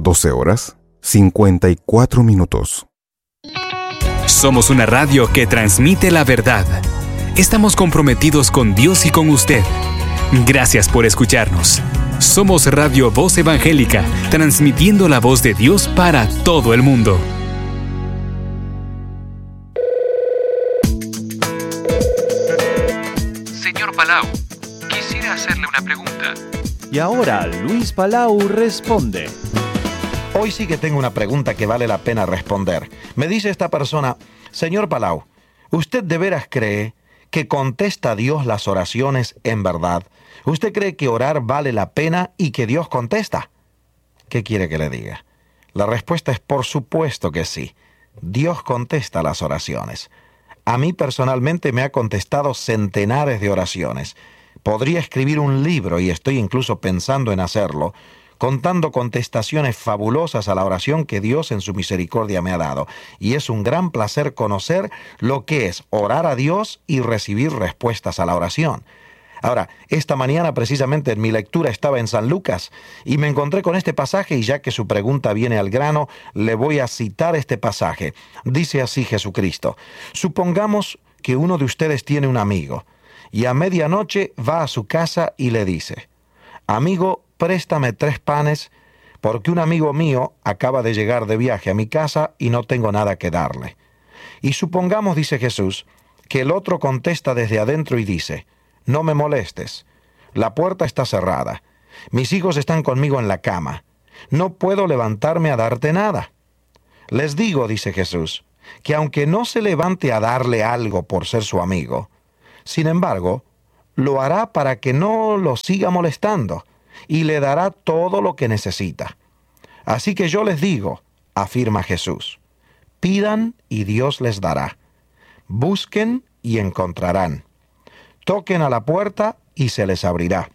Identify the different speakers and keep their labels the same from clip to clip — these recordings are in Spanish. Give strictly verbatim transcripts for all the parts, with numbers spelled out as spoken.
Speaker 1: doce horas, cincuenta y cuatro minutos.
Speaker 2: Somos una radio que transmite la verdad. Estamos comprometidos con Dios y con usted. Gracias por escucharnos. Somos Radio Voz Evangélica, transmitiendo la voz de Dios para todo el mundo.
Speaker 3: Señor Palau, quisiera hacerle una pregunta.
Speaker 4: Y ahora Luis Palau responde.
Speaker 5: Hoy sí que tengo una pregunta que vale la pena responder. Me dice esta persona: Señor Palau, ¿usted de veras cree que contesta a Dios las oraciones en verdad? ¿Usted cree que orar vale la pena y que Dios contesta? ¿Qué quiere que le diga? La respuesta es por supuesto que sí. Dios contesta las oraciones. A mí personalmente me ha contestado centenares de oraciones. Podría escribir un libro, y estoy incluso pensando en hacerlo, contando contestaciones fabulosas a la oración que Dios en su misericordia me ha dado. Y es un gran placer conocer lo que es orar a Dios y recibir respuestas a la oración. Ahora, esta mañana precisamente en mi lectura estaba en San Lucas y me encontré con este pasaje, y ya que su pregunta viene al grano, le voy a citar este pasaje. Dice así Jesucristo: supongamos que uno de ustedes tiene un amigo y a medianoche va a su casa y le dice: amigo, préstame tres panes porque un amigo mío acaba de llegar de viaje a mi casa y no tengo nada que darle. Y supongamos, dice Jesús, que el otro contesta desde adentro y dice: no me molestes, la puerta está cerrada, mis hijos están conmigo en la cama, no puedo levantarme a darte nada. Les digo, dice Jesús, que aunque no se levante a darle algo por ser su amigo, sin embargo, lo hará para que no lo siga molestando, y le dará todo lo que necesita. Así que yo les digo, afirma Jesús, pidan y Dios les dará, busquen y encontrarán, toquen a la puerta y se les abrirá,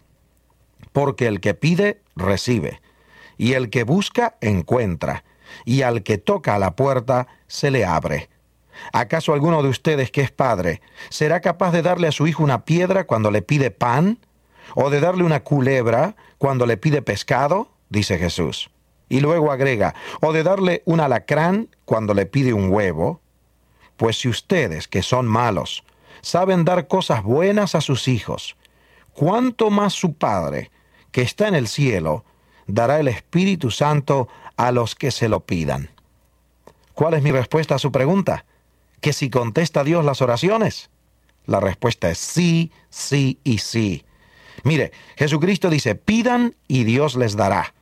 Speaker 5: porque el que pide, recibe, y el que busca, encuentra, y al que toca a la puerta, se le abre. ¿Acaso alguno de ustedes que es padre será capaz de darle a su hijo una piedra cuando le pide pan? ¿O de darle una culebra cuando le pide pescado? Dice Jesús. Y luego agrega: ¿o de darle un alacrán cuando le pide un huevo? Pues si ustedes, que son malos, saben dar cosas buenas a sus hijos, ¿cuánto más su Padre, que está en el cielo, dará el Espíritu Santo a los que se lo pidan? ¿Cuál es mi respuesta a su pregunta? ¿Que si contesta Dios las oraciones? La respuesta es sí, sí y sí. Mire, Jesucristo dice: pidan y Dios les dará.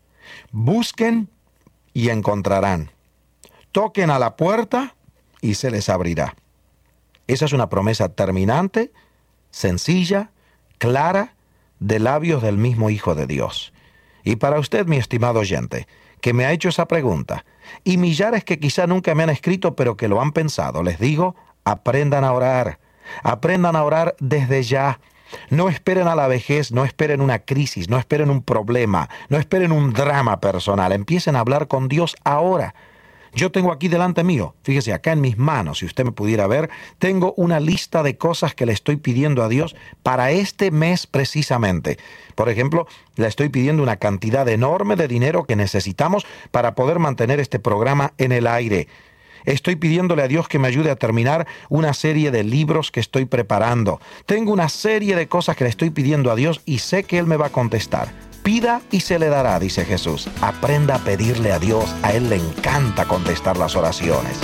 Speaker 5: Busquen y encontrarán. Toquen a la puerta y se les abrirá. Esa es una promesa terminante, sencilla, clara, de labios del mismo Hijo de Dios. Y para usted, mi estimado oyente, que me ha hecho esa pregunta, y millares que quizá nunca me han escrito, pero que lo han pensado, les digo: aprendan a orar. Aprendan a orar desde ya. No esperen a la vejez, no esperen una crisis, no esperen un problema, no esperen un drama personal. Empiecen a hablar con Dios ahora. Yo tengo aquí delante mío, fíjese, acá en mis manos, si usted me pudiera ver, tengo una lista de cosas que le estoy pidiendo a Dios para este mes precisamente. Por ejemplo, le estoy pidiendo una cantidad enorme de dinero que necesitamos para poder mantener este programa en el aire. Estoy pidiéndole a Dios que me ayude a terminar una serie de libros que estoy preparando. Tengo una serie de cosas que le estoy pidiendo a Dios y sé que Él me va a contestar. Pida y se le dará, dice Jesús. Aprenda a pedirle a Dios. A Él le encanta contestar las oraciones.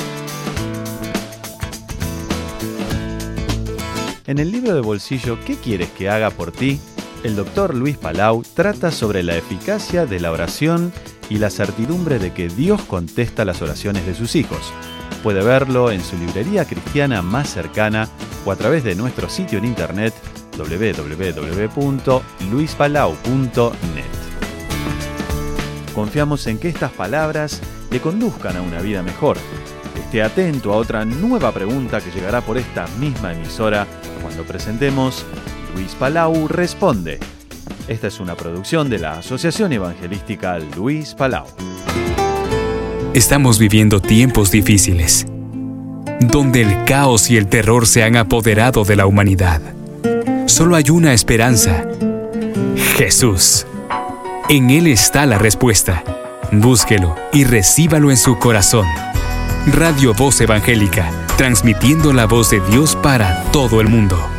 Speaker 4: En el libro de bolsillo ¿Qué quieres que haga por ti?, el doctor Luis Palau trata sobre la eficacia de la oración y la certidumbre de que Dios contesta las oraciones de sus hijos. Puede verlo en su librería cristiana más cercana o a través de nuestro sitio en internet doble u doble u doble u punto luis palau punto net. Confiamos en que estas palabras le conduzcan a una vida mejor. Esté atento a otra nueva pregunta que llegará por esta misma emisora cuando presentemos Luis Palau Responde. Esta es una producción de la Asociación Evangelística Luis Palau.
Speaker 2: Estamos viviendo tiempos difíciles, donde el caos y el terror se han apoderado de la humanidad. Solo hay una esperanza: Jesús. En Él está la respuesta. Búsquelo y recíbalo en su corazón. Radio Voz Evangélica, transmitiendo la voz de Dios para todo el mundo.